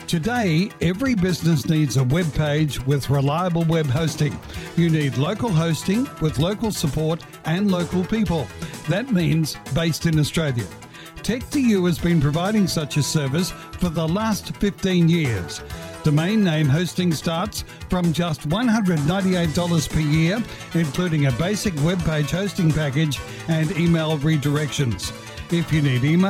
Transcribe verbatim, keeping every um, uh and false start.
Today, every business needs a web page with reliable web hosting. You need local hosting with local support and local people. That means based in Australia. tech two u has been providing such a service for the last fifteen years. Domain name hosting starts from just one hundred ninety-eight dollars per year, including a basic web page hosting package and email redirections. If you need email